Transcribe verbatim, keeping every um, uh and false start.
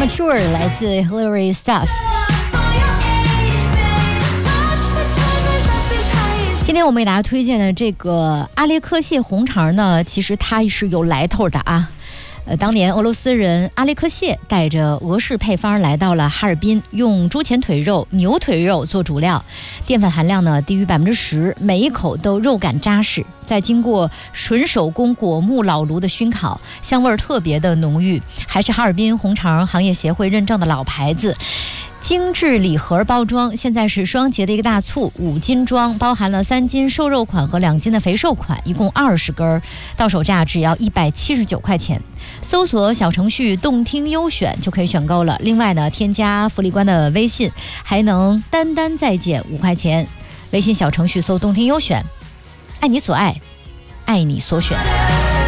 Sure 来自 Hilary Stuff。今天我们给大家推荐的这个阿列克谢红肠呢，其实它是有来头的啊。呃，当年俄罗斯人阿列克谢带着俄式配方来到了哈尔滨，用猪前腿肉、牛腿肉做主料，淀粉含量呢低于百分之十，每一口都肉感扎实。再经过纯手工果木老炉的熏烤，香味儿特别的浓郁，还是哈尔滨红肠行业协会认证的老牌子。精致礼盒包装，现在是双节的一个大促，五斤装，包含了三斤瘦肉款和两斤的肥瘦款，一共二十根，到手价只要一百七十九块钱。搜索小程序动听优选就可以选购了。另外呢，添加福利官的微信，还能单单再减五块钱。微信小程序搜动听优选，爱你所爱，爱你所选。